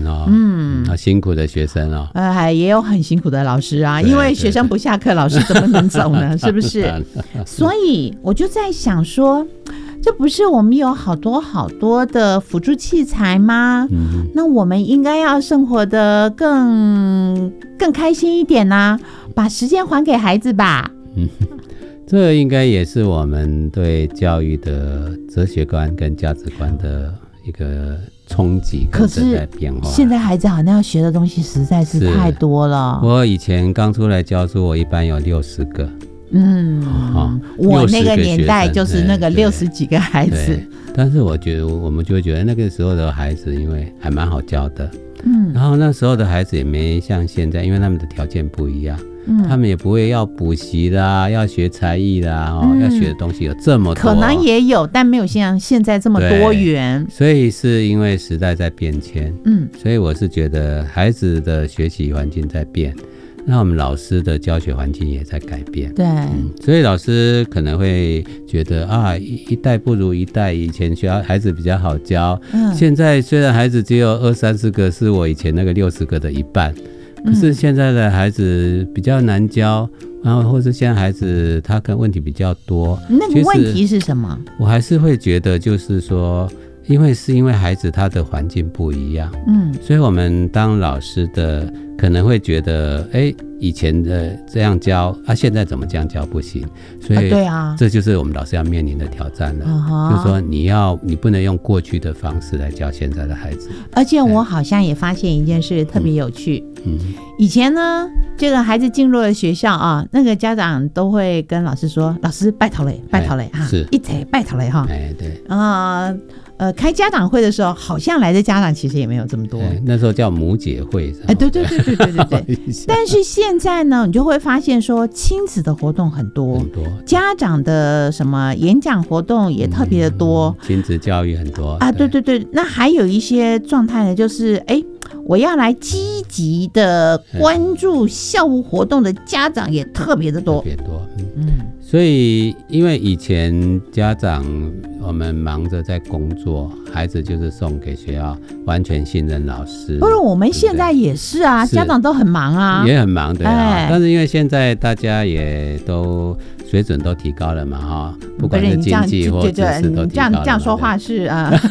哦，辛苦的学生哦， 也有很辛苦的老师啊，因为学生不下课，老师怎么能走呢？是不是？所以我就在想说，这不是我们有好多好多的辅助器材吗？那我们应该要生活的更开心一点啊，把时间还给孩子吧。 这应该也是我们对教育的哲学观跟价值观的一个冲击跟正在变化。 可是现在孩子好像要学的东西实在是太多了。 我以前刚出来教书，我一般有60个。 我那个年代就是那个60几个孩子。 但是我觉得我们就会觉得那个时候的孩子因为还蛮好教的，然后那时候的孩子也没像现在，因为他们的条件不一样，他们也不会要补习啦，要学才艺啦，要学的东西有这么多， 可能也有，但没有像现在这么多元。 所以是因为时代在变迁，所以我是觉得孩子的学习环境在变，那我们老师的教学环境也在改变。 对， 所以老师可能会觉得一代不如一代，以前学校孩子比较好教，现在虽然孩子只有20-30个，是我以前那个60个的一半，可是现在的孩子比较难教，然后或是现在孩子他可能问题比较多。 那个问题是什么？ 我还是会觉得就是说，因为孩子他的环境不一样，所以我们当老师的可能会觉得，以前的这样教现在怎么这样教不行，所以对啊， 这就是我们老师要面临的挑战了。就是说你不能用过去的方式来教现在的孩子。 而且我好像也发现一件事特别有趣，以前呢，这个孩子进入了学校啊，那个家长都会跟老师说：“老师拜托嘞，拜托嘞哈，一起拜托嘞哈。”对开家长会的时候，好像来的家长其实也没有这么多。 那时候叫母姐会。 对。但是现在呢，你就会发现说，亲子的活动很多，家长的什么演讲活动也特别的多， 亲子教育很多对。那还有一些状态呢，就是我要来积极的关注校务活动的家长也特别的多， 所以因为以前家长我们忙着在工作，孩子就是送给学校，完全信任老师。 不是，我们现在也是啊，家长都很忙啊， 也很忙，对啊。但是因为现在大家也都水准都提高了嘛，不管是经济或知识都提高了。 这样说话是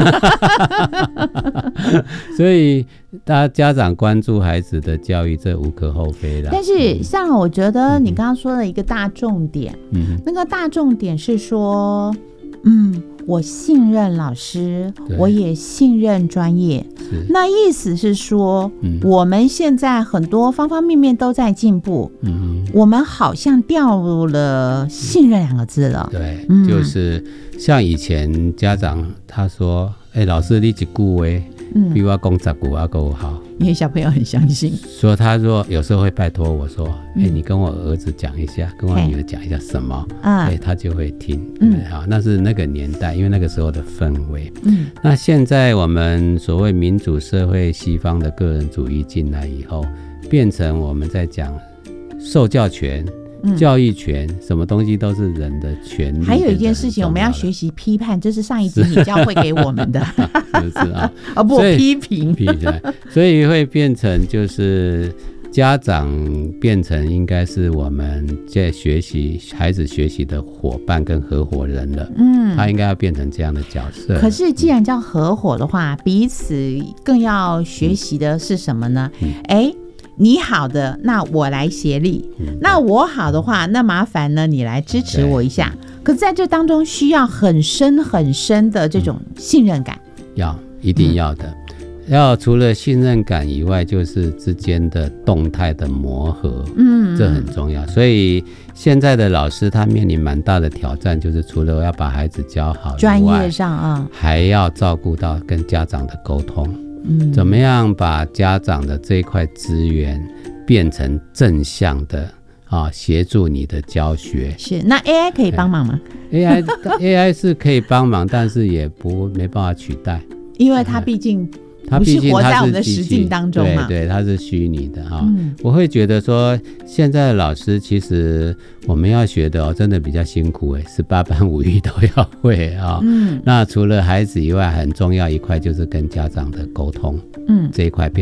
所以家长关注孩子的教育，这无可厚非啦。 但是像我觉得你刚刚说的一个大重点，那个大重点是说，我信任老师，我也信任专业。那意思是说，我们现在很多方方面面都在进步，我们好像掉了信任2个字了。 对，就是像以前家长他说：“老师你一句话比我讲10句还更好。” 因为小朋友很相信， 所以他说有时候会拜托我说：“你跟我儿子讲一下，跟我女儿讲一下什么？”他就会听。好，那是那个年代，因为那个时候的氛围。那现在我们所谓民主社会，西方的个人主义进来以后，变成我们在讲受教权。教育权，什么东西都是人的权利。 还有一件事情，我们要学习批判，这是上一集你教会给我们的， 是啊， 不批评， 所以会变成就是家长变成应该是我们在学习孩子学习的伙伴跟合伙人了。他应该要变成这样的角色。 可是既然叫合伙的话，彼此更要学习的是什么呢？你好的，那我来协力；那我好的话，那麻烦呢你来支持我一下。可是在这当中需要很深很深的这种信任感， 一定要的。要除了信任感以外，就是之间的动态的磨合，这很重要。所以现在的老师他面临蛮大的挑战，就是除了要把孩子教好以外， 专业上还要照顾到跟家长的沟通。怎么样把家长的这一块资源变成正向的协助你的教学？ 是，那 AI 可以帮忙吗 ？AI 是可以帮忙，但是也没办法取代， 因为它毕竟不是活在我们的实境当中嘛。 对，它是虚拟的我会觉得说，现在的老师其实我们要学的真的比较辛苦18般武艺都要会那除了孩子以外，很重要一块就是跟家长的沟通，这一块